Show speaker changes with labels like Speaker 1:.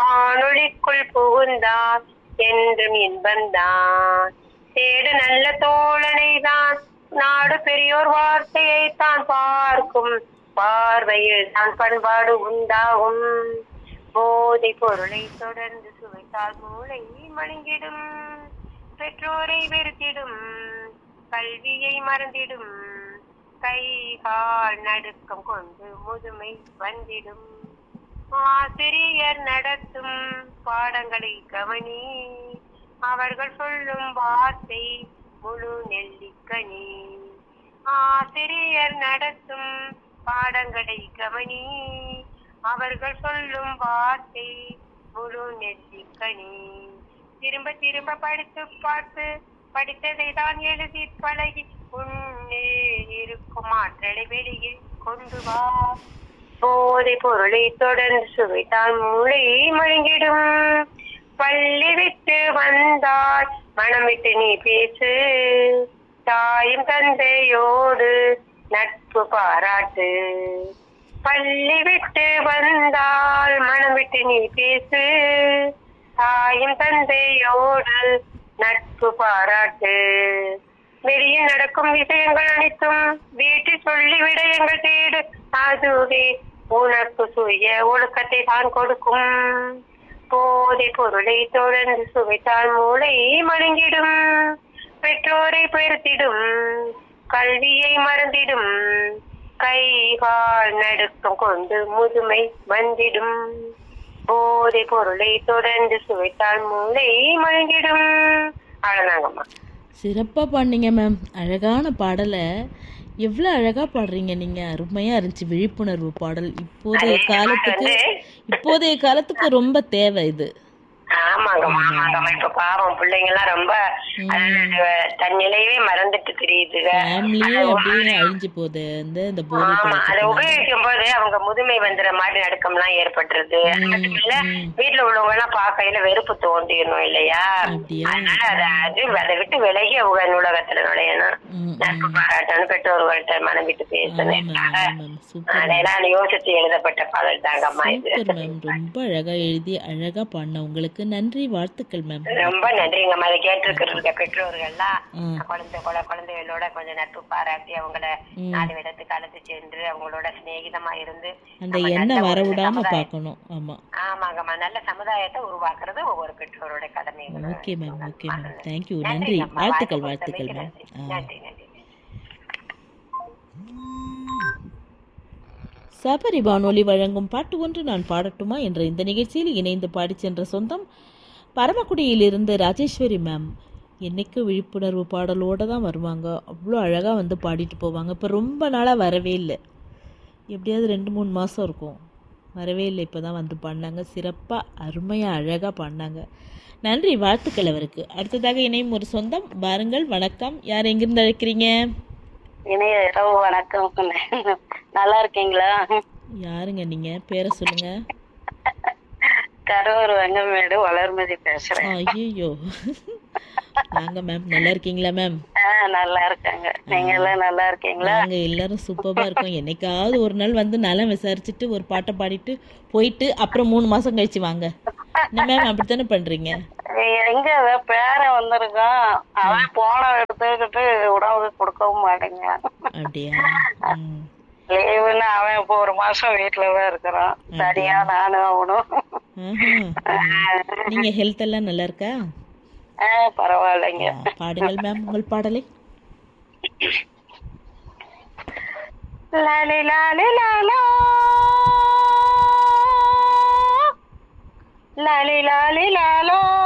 Speaker 1: வானொலிக்குள் புகுந்தார் என்றும் இன்பந்தான். தேடு நல்ல தோழனை தான், நாடு பெரியோர் வார்த்தையை தான் பார்க்கும் பார்வையில் தான் பண்பாடு உண்டாகும். போதை பொருளை தொடர்ந்து சுவைத்தால் மூளை மழுங்கிடும், பெற்றோரை வெறுத்திடும், கல்வியை மறந்திடும், கை கால் நடுக்கம் கொண்டு முதுமை வந்திடும். ஆசிரியர் நடத்தும் பாடங்களை கவனி, அவர்கள் சொல்லும் வார்த்தை முழு நெல்லிக்கனி. ஆசிரியர் நடத்தும் பாடங்களை கவனி, அவர்கள் சொல்லும் வார்த்தை முழு நெல்லிக்கனி. திரும்ப திரும்ப படித்து பார்த்து படித்ததை தான் எழுதி பழகி உன்னே இருக்கும் ஆற்றலை வெளியே கொண்டு வா. போதை பொருளை தொடர்ந்து சுவைத்தால் மூளை மழுங்கிடும். பள்ளி விட்டு வந்தால் மனம் விட்டு நீ பேசு, தாயும் தந்தையோடு நட்பு பாராட்டு. பள்ளி விட்டு வந்தால் மனம் விட்டு நீ பேசு, தாயும் தந்தையோடு நட்பு பாராட்டு. வெளியில் நடக்கும் விஷயங்கள் அனைத்தும் வீட்டில் சொல்லி விடயங்கள் தேடு, அதுவே உனக்கு சுய ஒழுக்கத்தை தான் கொடுக்கும். போதை பொருளை தொடர்ந்து சுவைத்தால் மூளை மழுங்கிடும், பெற்றோரை பெருத்திடும், கல்வியை மறந்திடும், கை கால் நடுக்கம் கொண்டு முதுமை வந்திடும். போதை பொருளை தொடர்ந்து சுவைத்தால் மூளை மழுங்கிடும். அவ்வளவுதாங்கம்மா.
Speaker 2: சிறப்பாக பாடினீங்க மேம். அழகான பாடலை எவ்வளோ அழகாக பாடுறீங்க நீங்கள். அருமையாக இருந்துச்சு. விழிப்புணர்வு பாடல் இப்போதைய காலத்துக்கு ரொம்ப தேவை இது.
Speaker 1: ஆமாங்கம்மா ஆமாங்கம்மா. இப்ப பாவம் பிள்ளைங்க எல்லாம் ரொம்ப தன்னிலையவே மறந்துட்டு தெரியுதுங்க.
Speaker 2: அழிஞ்சு போகுது. அதை
Speaker 1: உபயோகிக்கும் போது அவங்க முதுமை வந்துற மாதிரி நடுக்கம் எல்லாம் ஏற்பட்டுருது. வீட்டுல உள்ளவங்க எல்லாம் பார்க்கையில வெறுப்பு தோண்டிடணும் இல்லையா? அதனால அதை விட்டு விலகி அவங்க நூலகத்துல நுழையணும், நட்பு பாராட்டணும், பெற்றோர்கள்ட்ட மனம் விட்டு பேசணும். அதெல்லாம் யோசிச்சு எழுதப்பட்ட பாடல் தாங்கம்மா இது.
Speaker 2: ரொம்ப அழகா எழுதி அழகா பாடின உங்களுக்கு நன்றி, வாழ்த்துக்கள் மேம்.
Speaker 1: ரொம்ப நன்றிங்கம்மா. அதை கேட்டிருக்க பெற்றோர்கள்லாம் குழந்தைகளோட கொஞ்சம் நட்பு பாராட்டி அவங்கள 4 இடத்துக்கு அழைத்து சென்று அவங்களோட சிநேகிதமா இருந்து
Speaker 2: அந்த எண்ணம் வரவிடாம பார்க்கணும்.
Speaker 1: ஆமாங்கம்மா. நல்ல சமுதாயத்தை உருவாக்குறது ஒவ்வொரு பெற்றோரோட கடமை.
Speaker 2: Okay ma'am. Okay ma'am. Thank you. நன்றி, வாழ்த்துக்கள் மேம்.
Speaker 1: நன்றி நன்றி.
Speaker 2: சபரி வானொலி வழங்கும் பாட்டு ஒன்று நான் பாடட்டுமா என்ற இந்த நிகழ்ச்சியில் இணைந்து பாடி சென்ற சொந்தம் பரமக்குடியிலிருந்து ராஜேஸ்வரி மேம். என்னைக்கு விழிப்புணர்வு பாடலோடு தான் வருவாங்க. அவ்வளோ அழகாக வந்து பாடிட்டு போவாங்க. இப்போ ரொம்ப நாளாக வரவே இல்லை. எப்படியாவது 2-3 மாதம் இருக்கும், வரவே இல்லை. இப்போ தான் வந்து பாடினாங்க. சிறப்பாக அருமையாக அழகாக பாடினாங்க. நன்றி, வாழ்த்துக்கள் அவருக்கு. அடுத்ததாக இணையும் ஒரு சொந்தம். பாருங்கள். வணக்கம். யார் எங்கிருந்து அழைக்கிறீங்க?
Speaker 3: இணைய இரவு வணக்கம். நல்லா இருக்கீங்களா?
Speaker 2: யாருங்க நீங்க? பேரை சொல்லுங்க.
Speaker 3: கரூர் வெங்கமேடு வளர்மதி பேசுறேன்.
Speaker 2: ஐயோ, வாங்க மேம். நல்லா இருக்கீங்களா மேம்?
Speaker 3: நல்லா இருக்காங்க. நீங்க எல்லாம் நல்லா இருக்கீங்களா?
Speaker 2: நாங்க எல்லாரும் சூப்பரா இருக்கோம். என்னைக்காவது ஒரு நாள் வந்து நலம் விசாரிச்சுட்டு ஒரு பாட்டை பாடிட்டு போயிட்டு அப்புறம் 3 மாசம் கழிச்சு வாங்க. என்ன மேம் அப்படித்தானே பண்றீங்க?
Speaker 3: எங்க பேரன் வந்திருக்கான், அவன் போன எடுத்துக்கிட்டு உணவு கொடுக்கவும் மாட்டேங்க.
Speaker 2: அப்படியா?
Speaker 3: லீவுன்னு அவன் இப்போ 1 மாசம் வீட்டுலதான் இருக்கிறான். சரியா நானும் அவனும்.
Speaker 2: நீங்க ஹெல்த் எல்லாம் நல்லா இருக்கா?
Speaker 3: பரவாயில்லைங்க.
Speaker 2: பாடுங்கள் மேம் உங்கள் பாடலை.
Speaker 3: லாலி லாலி லாலா லாலி லாலி லாலோ